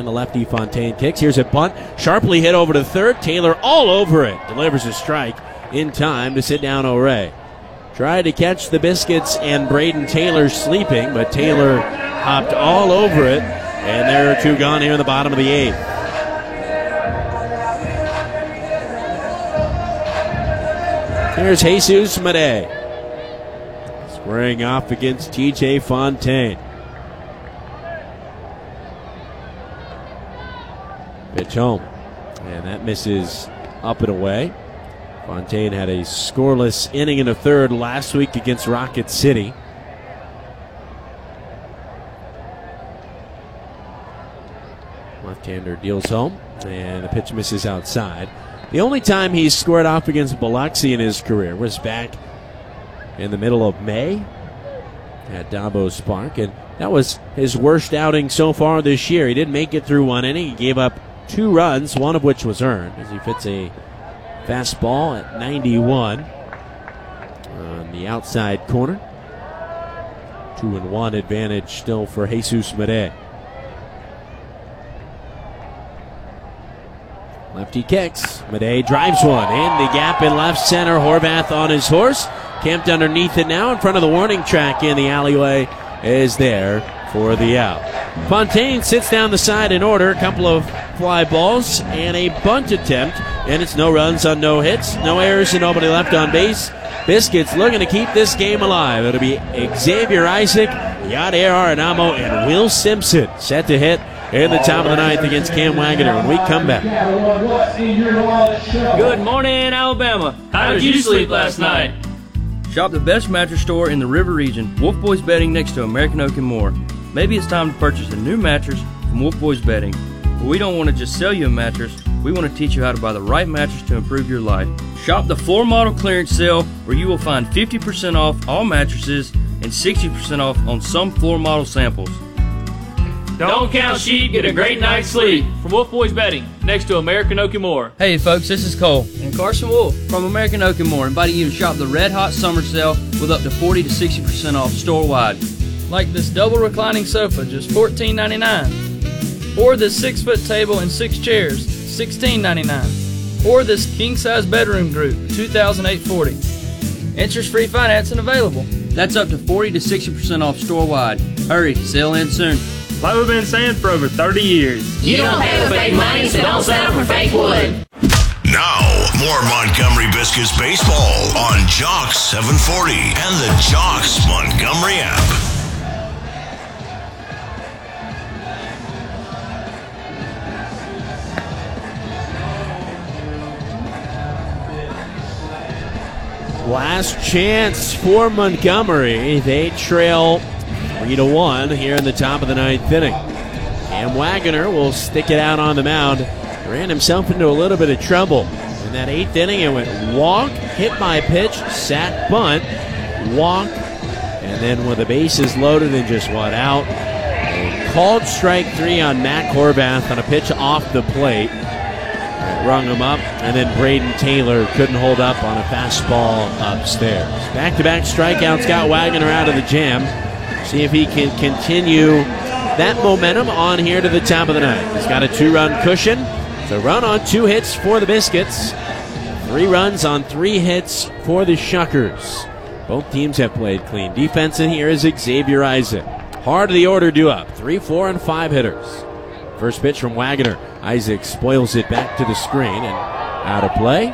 And the lefty Fontaine kicks. Here's a bunt. Sharply hit over to third. Taylor all over it. Delivers a strike in time to sit down O'Ray. Tried to catch the Biscuits and Braden Taylor sleeping, but Taylor hopped all over it. And there are two gone here in the bottom of the eighth. Here's Jesus Madej. Squaring off against TJ Fontaine. Pitch home. And that misses up and away. Fontaine had a scoreless inning in the third last week against Rocket City. Left-hander deals home, and the pitch misses outside. The only time he's squared off against Biloxi in his career was back in the middle of May at Davos Park, and that was his worst outing so far this year. He didn't make it through one inning. He gave up 2 runs, one of which was earned, as he fits a fastball at 91 on the outside corner. 2-1 advantage still for Jesus Madej. Lefty kicks. Madej drives one in the gap in left center. Horvath on his horse. Camped underneath it now in front of the warning track in the alleyway is there for the out. Fontaine sits down the side in order. A couple of fly balls and a bunt attempt. And it's no runs on no hits, no errors, and nobody left on base. Biscuits looking to keep this game alive. It'll be Xavier Isaac, Yadier Arenamo, and Will Simpson set to hit in the top of the ninth against Cam Wagoner when we come back. Good morning, Alabama. How did you sleep last night? Shop the best mattress store in the River Region, Wolf Boys Bedding, next to American Oak and More. Maybe it's time to purchase a new mattress from Wolf Boys Bedding. But we don't want to just sell you a mattress. We want to teach you how to buy the right mattress to improve your life. Shop the floor model clearance sale, where you will find 50% off all mattresses and 60% off on some floor model samples. Don't count sheep, get a great night's sleep. From Wolf Boys Bedding, next to American Oak and More. Hey folks, this is Cole and Carson Wolf from American Oak and More, inviting you to shop the Red Hot Summer Sale with up to 40 to 60% off store-wide. Like this double reclining sofa, just $14.99. Or this 6-foot table and 6 chairs, $16.99. Or this king-size bedroom group, $2,840. Interest-free financing available. That's up to 40 to 60% off store-wide. Hurry, sale ends soon. Like we've been saying for over 30 years. You don't pay with fake money, so don't settle for fake wood. Now, more Montgomery Biscuits baseball on Jocks 740 and the Jocks Montgomery app. Last chance for Montgomery. They trail 3-1 here in the top of the ninth inning. Cam Wagoner will stick it out on the mound. Ran himself into a little bit of trouble. In that eighth inning, it went walk, hit by pitch, sack, bunt, walk, and then with the bases loaded and just one out, called strike 3 on Matt Horvath on a pitch off the plate. It rung him up, and then Braden Taylor couldn't hold up on a fastball upstairs. Back-to-back strikeouts got Wagoner out of the jam. See if he can continue that momentum on here to the top of the ninth. He's got a 2-run cushion. It's a run on 2 hits for the Biscuits. 3 runs on 3 hits for the Shuckers. Both teams have played clean defense, and here is Xavier Isaac. Hard of the order due up. 3, 4, and 5 hitters. First pitch from Wagoner. Isaac spoils it back to the screen and out of play.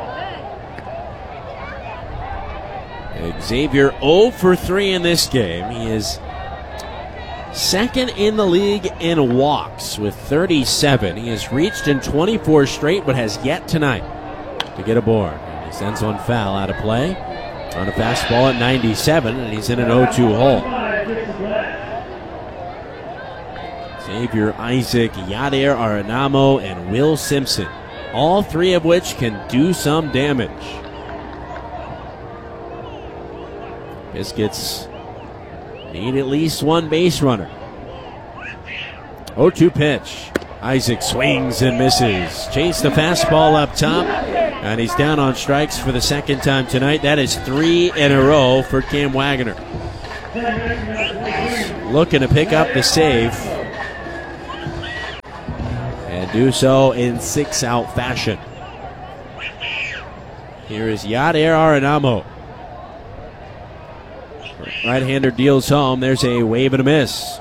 Xavier 0 for 3 in this game. He is second in the league in walks with 37. He has reached in 24 straight, but has yet tonight to get aboard. He sends one foul out of play on a fastball at 97, and he's in an 0-2 hole. Xavier Isaac, Yadier Arenamo, and Will Simpson, all 3 of which can do some damage. Biscuits need at least 1 base runner. 0-2 pitch. Isaac swings and misses. Chased the fastball up top, and he's down on strikes for the second time tonight. That is 3 in a row for Cam Wagoner. Looking to pick up the save. do so in 6-out fashion. Here is Yadier Arenamo. Right-hander deals home. There's a wave and a miss.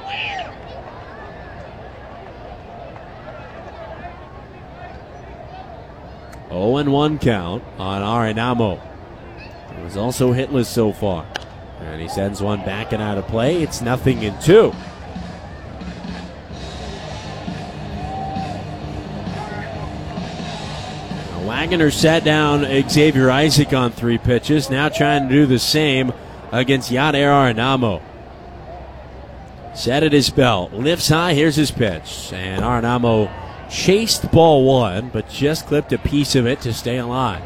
Oh, 0-1 count on Arenamo. He was also hitless so far. And he sends one back and out of play. It's 0-2. Wagoner sat down Xavier Isaac on 3 pitches. Now trying to do the same against Yadier Arenamo. Set at his belt. Lifts high. Here's his pitch. And Arenamo chased ball 1, but just clipped a piece of it to stay alive.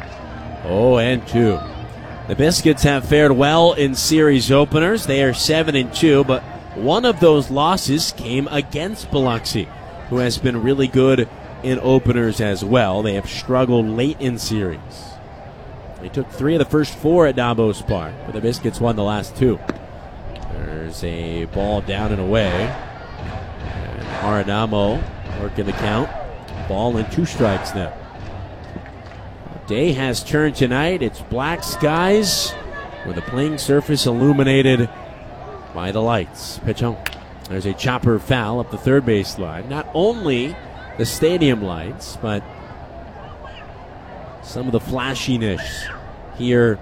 0-2. The Biscuits have fared well in series openers. They are 7-2, but one of those losses came against Biloxi, who has been really good in openers as well. They have struggled late in series. They took 3 of the first 4 at Davos Park, but the Biscuits won the last 2. There's a ball down and away. And Arenamo working the count. Ball and 2 strikes now. Day has turned tonight. It's black skies with the playing surface illuminated by the lights. Pitch home. There's a chopper foul up the third base line. Not only the stadium lights, but some of the flashiness here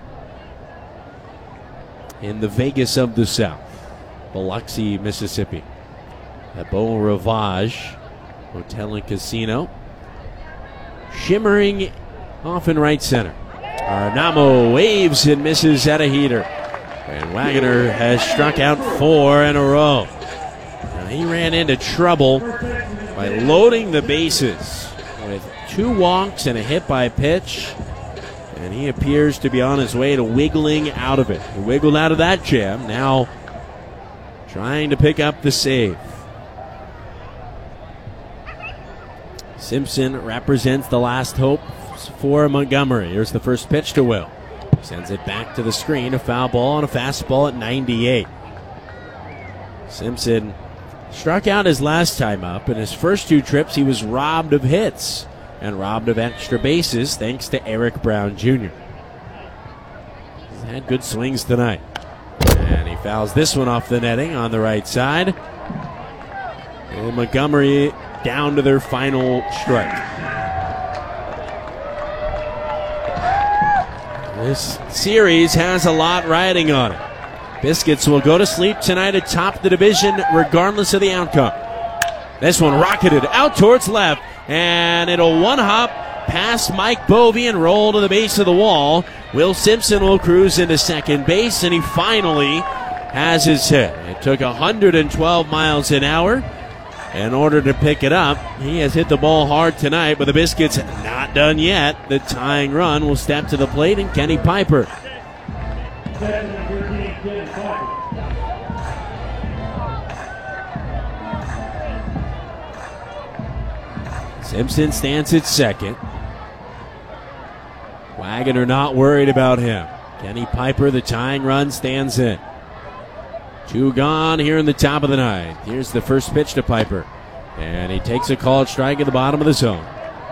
in the Vegas of the South, Biloxi, Mississippi. At Beau Rivage Hotel and Casino. Shimmering off in right center. Arenamo waves and misses at a heater. And Wagoner has struck out 4 in a row. Now he ran into trouble by loading the bases with 2 walks and a hit by pitch. And he appears to be on his way to wiggling out of it. He wiggled out of that jam. Now trying to pick up the save. Simpson represents the last hope for Montgomery. Here's the first pitch to Will. Sends it back to the screen. A foul ball and a fastball at 98. Simpson struck out his last time up. In his first 2 trips, he was robbed of hits and robbed of extra bases thanks to Eric Brown Jr. He's had good swings tonight. And he fouls this one off the netting on the right side. And Montgomery down to their final strike. This series has a lot riding on it. Biscuits will go to sleep tonight atop the division regardless of the outcome. This one rocketed out towards left, and it'll one-hop past Mike Bovey and roll to the base of the wall. Will Simpson will cruise into second base, and he finally has his hit. It took 112 miles an hour in order to pick it up. He has hit the ball hard tonight, but the Biscuits not done yet. The tying run will step to the plate, and Kenny Piper. Simpson stands at second. Wagoner not worried about him. Kenny Piper, the tying run, stands in. 2 gone here in the top of the 9th. Here's the first pitch to Piper. And he takes a called strike at the bottom of the zone.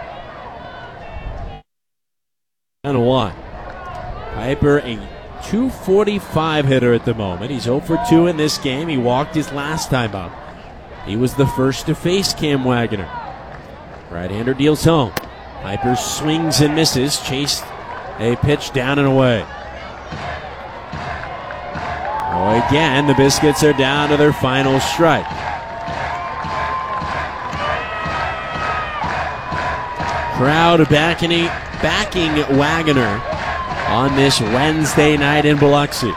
And 1. Piper, a .245 hitter at the moment. He's 0 for 2 in this game. He walked his last time up. He was the first to face Cam Wagoner. Right-hander deals home. Piper swings and misses. Chased a pitch down and away. Oh, again, the Biscuits are down to their final strike. Crowd backing Wagoner on this Wednesday night in Biloxi.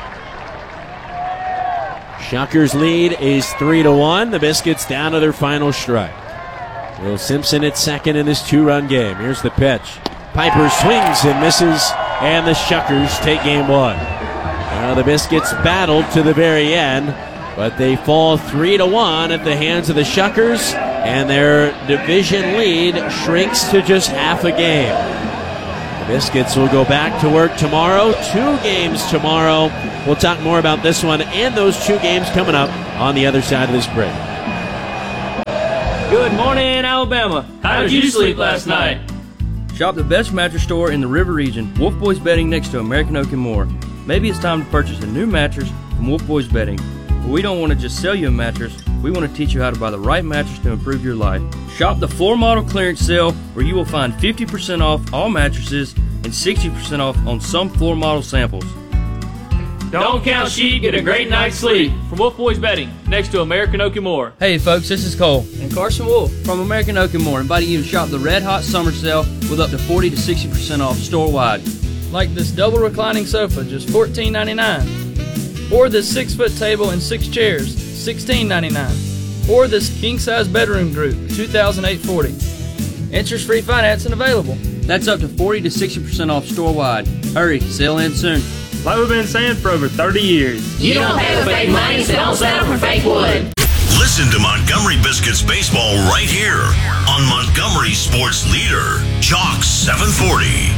Shuckers' lead is 3-1. The Biscuits down to their final strike. Will Simpson at second in this 2-run game. Here's the pitch. Piper swings and misses, and the Shuckers take game 1. The Biscuits battled to the very end, but they fall 3-1 at the hands of the Shuckers, and their division lead shrinks to just half a game. The Biscuits will go back to work tomorrow. 2 games tomorrow. We'll talk more about this one and those 2 games coming up on the other side of this break. Good morning, Alabama. How did you sleep last night? Shop the best mattress store in the River Region, Wolf Boys Bedding next to American Oak and More. Maybe it's time to purchase a new mattress from Wolf Boys Bedding. But we don't want to just sell you a mattress, we want to teach you how to buy the right mattress to improve your life. Shop the floor model clearance sale where you will find 50% off all mattresses and 60% off on some floor model samples. Don't count sheep, get a great night's sleep. From Wolf Boys Bedding, next to American Oak and More. Hey folks, this is Cole And Carson Wolf. from American Oak and More, inviting you to shop the Red Hot Summer Sale with up to 40 to 60% off store-wide. Like this double reclining sofa, just $14.99. Or this 6-foot table and 6 chairs, $16.99. Or this king-size bedroom group, $2,840. Interest-free financing available. That's up to 40 to 60% off store-wide. Hurry, sale ends soon. Like we've been saying for over 30 years. You don't pay with fake money, so don't settle for fake wood. Listen to Montgomery Biscuits baseball right here on Montgomery Sports Leader, Jocks 740.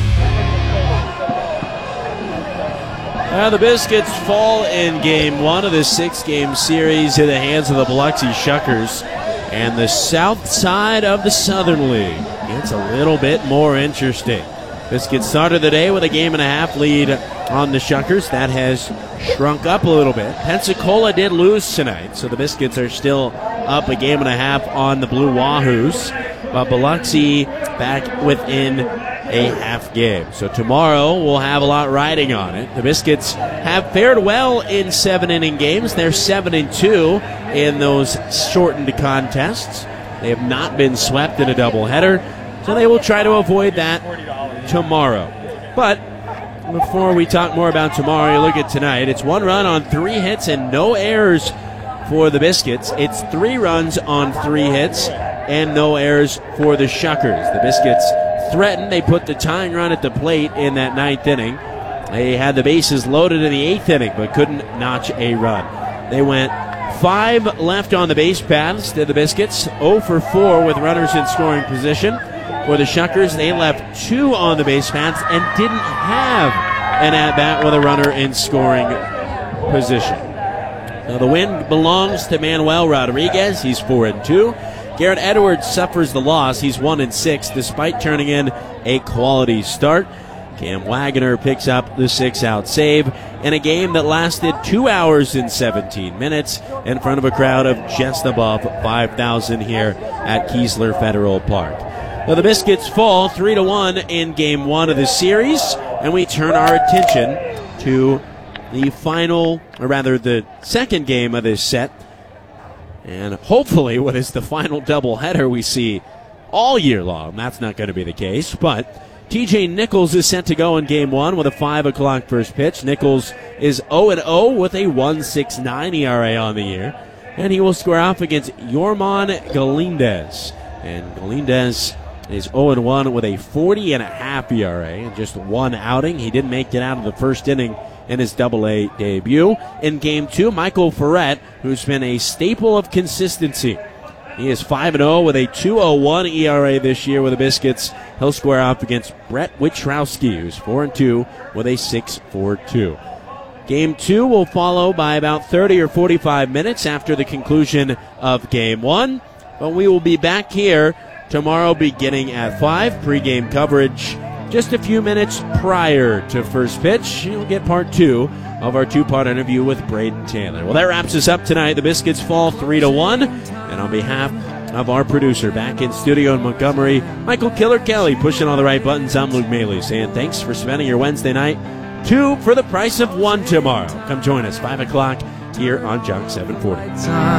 The Biscuits fall in Game 1 of the 6-game series in the hands of the Biloxi Shuckers. And the south side of the Southern League gets a little bit more interesting. Biscuits started the day with a 1.5 lead on the Shuckers. That has shrunk up a little bit. Pensacola did lose tonight, so the Biscuits are still up a 1.5 on the Blue Wahoos. But Biloxi back within a half game. So tomorrow we'll have a lot riding on it. The Biscuits have fared well in 7-inning games. They're 7-2 in those shortened contests. They have not been swept in a doubleheader, so they will try to avoid that tomorrow. But before we talk more about tomorrow, you look at tonight. It's 1 run on 3 hits and no errors for the Biscuits. It's 3 runs on 3 hits and no errors for the Shuckers. The Biscuits threatened. They put the tying run at the plate in that 9th inning. They had the bases loaded in the 8th inning, but couldn't notch a run. They went 5 left on the base paths to the Biscuits, 0 for 4 with runners in scoring position. For the Shuckers, they left 2 on the base paths and didn't have an at-bat with a runner in scoring position. Now the win belongs to Manuel Rodriguez. He's 4-2. Garrett Edwards suffers the loss. He's 1-6 despite turning in a quality start. Cam Wagner picks up the 6-out save in a game that lasted 2 hours and 17 minutes in front of a crowd of just above 5,000 here at Keesler Federal Park. Now the Biscuits fall 3-1 in Game 1 of the series, and we turn our attention to the final, or rather the second game of this set, and hopefully what is the final doubleheader we see all year long. That's not going to be the case, but TJ Nichols is set to go in Game 1 with a 5 o'clock first pitch. Nichols is 0-0 with a 1.69 ERA on the year, and he will square off against Yorman Galindez. And Galindez is 0-1 with a 40.5 ERA and just 1 outing. He didn't make it out of the first inning in his Double-A debut. In Game 2, Michael Ferret, who's been a staple of consistency. He is 5-0 with a 2.01 ERA this year with the Biscuits. He'll square off against Brett Witrowski, who's 4-2 with a 6.42. Game 2 will follow by about 30 or 45 minutes after the conclusion of Game 1. But we will be back here tomorrow beginning at 5. Pre-game coverage just a few minutes prior to first pitch. You'll get part 2 of our 2-part interview with Braden Taylor. Well, that wraps us up tonight. The Biscuits fall 3-1. And on behalf of our producer back in studio in Montgomery, Michael Killer Kelly, pushing all the right buttons, I'm Luke Maley, saying thanks for spending your Wednesday night. 2 for the price of 1 tomorrow. Come join us, 5 o'clock here on Jocks 740.